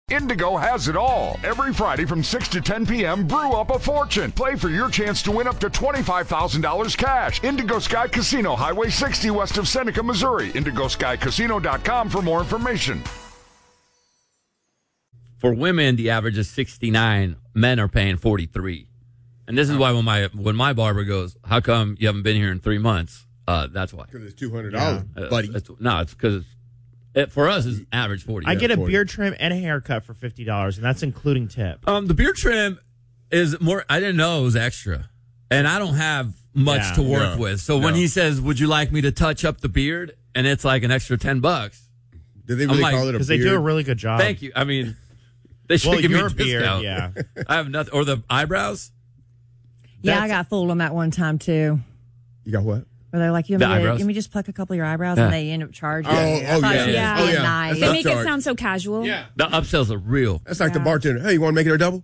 Indigo has it all. Every Friday from 6 to 10 p.m., brew up a fortune. Play for your chance to win up to $25,000 cash. Indigo Sky Casino, Highway 60 west of Seneca, Missouri. IndigoSkyCasino.com for more information. For women, the average is 69. Men are paying 43. And this is why when my barber goes, how come you haven't been here in 3 months? That's why. Because it's $200, buddy. It's because for us, it's average 40. I get a beard trim and a haircut for $50, and that's including tip. The beard trim is more, I didn't know it was extra. And I don't have much to work with. So when he says, would you like me to touch up the beard? And it's like an extra $10. Did they really call it a beard? Because they do a really good job. Thank you. I mean, they should give me a discount. Beard, yeah. I have nothing. Or the eyebrows? Yeah, I got fooled on that one time, too. You got what? Where they're like, you want me to just pluck a couple of your eyebrows, and they end up charging. Yeah. They make it sound so casual. Yeah. The upsells are real. That's like the bartender. Hey, you want to make it a double?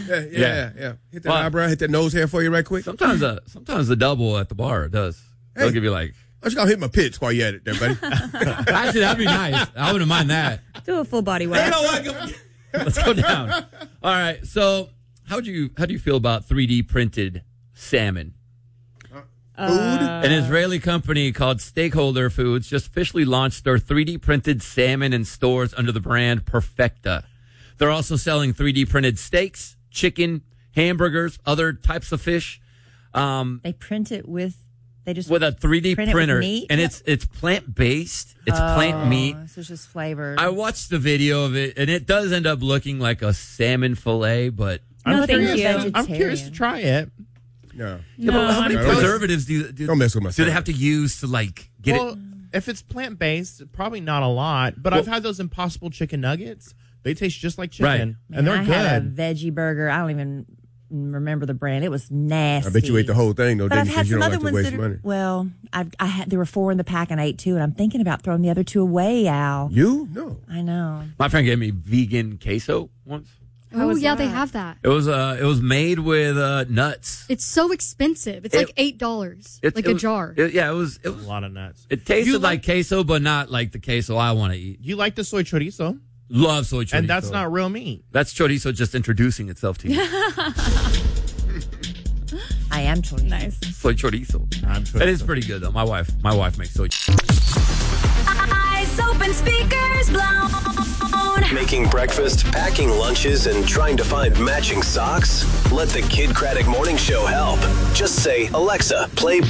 Yeah. Hit that eyebrow, hit that nose hair for you right quick. Sometimes the double at the bar does. Hey, they'll give you like, I'm just going to hit my pits while you at it there, buddy. Actually, that'd be nice. I wouldn't mind that. Do a full body wax. You know what? Let's go down. All right. So how do you feel about 3D printed salmon? Food? An Israeli company called Stakeholder Foods just officially launched their 3D printed salmon in stores under the brand Perfecta. They're also selling 3D printed steaks, chicken, hamburgers, other types of fish. They print it with a 3D printer, and it's plant based. It's plant meat. So it's just flavored. I watched the video of it, and it does end up looking like a salmon fillet, but I'm curious to try it. No. How many preservatives don't mess with my do they have to use to get it? If it's plant-based, probably not a lot. But I've had those Impossible chicken nuggets. They taste just like chicken. Right. And they're I good. had a veggie burger. I don't even remember the brand. It was nasty. I bet you ate the whole thing, though, but didn't I've you? had Because you some don't other like to ones waste money. Well, there were 4 in the pack and I ate 2, and I'm thinking about throwing the other 2 away, Al. You? No. I know. My friend gave me vegan queso once. Oh, yeah, they have that. It was made with nuts. It's so expensive. It's like $8, a jar. It was a lot of nuts. It tasted like queso, but not like the queso I want to eat. You like the soy chorizo? Love soy chorizo. And that's not real meat. That's chorizo just introducing itself to you. I am chorizo. Nice. Soy chorizo. That is pretty good, though. My wife makes soy Eyes open, speakers blown. Making breakfast, packing lunches, and trying to find matching socks? Let the Kid Craddock Morning Show help. Just say, Alexa, play